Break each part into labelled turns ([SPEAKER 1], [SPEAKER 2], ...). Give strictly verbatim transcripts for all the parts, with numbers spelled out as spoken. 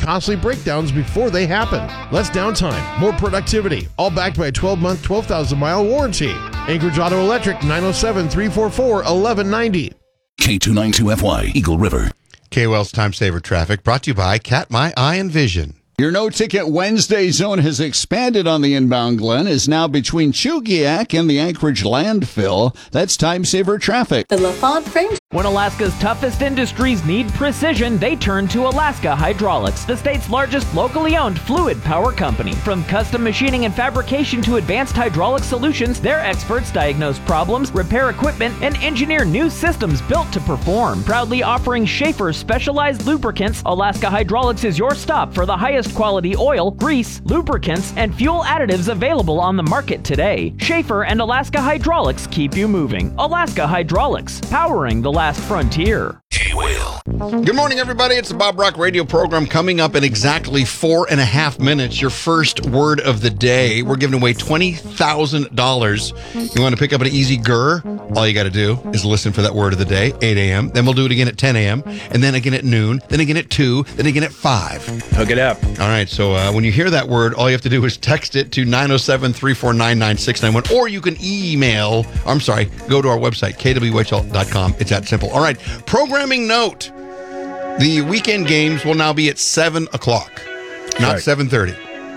[SPEAKER 1] costly breakdowns before they happen. Less downtime, more productivity, all backed by a twelve-month, twelve thousand mile warranty. Anchorage Auto Electric, nine oh seven, three four four, one one nine oh.
[SPEAKER 2] K two ninety-two F Y, Eagle River.
[SPEAKER 3] K O L's Time Saver Traffic, brought to you by Cat My Eye and Vision.
[SPEAKER 4] Your no-ticket Wednesday zone has expanded on the inbound Glen, is now between Chugiak and the Anchorage landfill. That's Time Saver Traffic.
[SPEAKER 5] The LaFont Frame.
[SPEAKER 6] When Alaska's toughest industries need precision, they turn to Alaska Hydraulics, the state's largest locally owned fluid power company. From custom machining and fabrication to advanced hydraulic solutions, their experts diagnose problems, repair equipment, and engineer new systems built to perform. Proudly offering Schaefer's specialized lubricants, Alaska Hydraulics is your stop for the highest quality oil, grease, lubricants, and fuel additives available on the market today. Schaefer and Alaska Hydraulics keep you moving. Alaska Hydraulics, powering the last frontier.
[SPEAKER 2] K-Will.
[SPEAKER 3] Good morning, everybody. It's the Bob Rock radio program coming up in exactly four and a half minutes. Your first word of the day. We're giving away twenty thousand dollars. You want to pick up an easy G R? All you got to do is listen for that word of the day, eight a.m. Then we'll do it again at ten a.m. and then again at noon, then again at two, then again at five.
[SPEAKER 7] Hook it up.
[SPEAKER 3] All right, so uh, when you hear that word, all you have to do is text it to nine oh seven, three four nine, nine six nine one, or you can email, I'm sorry, go to our website, k w h l dot com. It's that simple. All right, programming note. The weekend games will now be at seven o'clock, not
[SPEAKER 7] right.
[SPEAKER 3] seven thirty.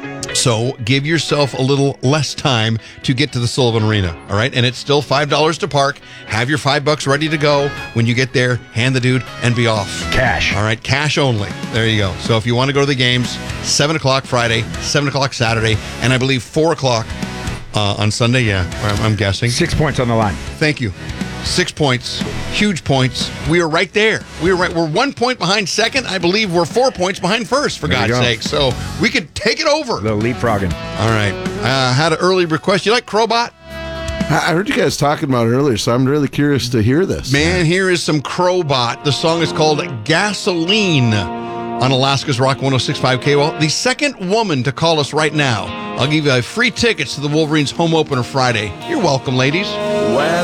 [SPEAKER 3] So give yourself a little less time to get to the Sullivan Arena, all right? And it's still five dollars to park. Have your five bucks ready to go. When you get there, hand the dude and be off.
[SPEAKER 7] Cash.
[SPEAKER 3] All right, cash only. There you go. So if you want to go to the games, seven o'clock Friday, seven o'clock Saturday, and I believe four o'clock uh, on Sunday, yeah, I'm, I'm guessing.
[SPEAKER 7] Six points on the line.
[SPEAKER 3] Thank you. Six points, huge points. We are right there. We are right. We're one point behind second. I believe we're four points behind first, for
[SPEAKER 7] There you
[SPEAKER 3] God's
[SPEAKER 7] go.
[SPEAKER 3] sake. So we could take it over.
[SPEAKER 7] A little leapfrogging.
[SPEAKER 3] All right. Uh, had an early request. You like Crowbot?
[SPEAKER 8] I heard you guys talking about it earlier, so I'm really curious to hear this.
[SPEAKER 3] Man, here is some Crowbot. The song is called Gasoline on Alaska's Rock one oh six point five K O L. The second woman to call us right now. I'll give you free tickets to the Wolverines home opener Friday. You're welcome, ladies.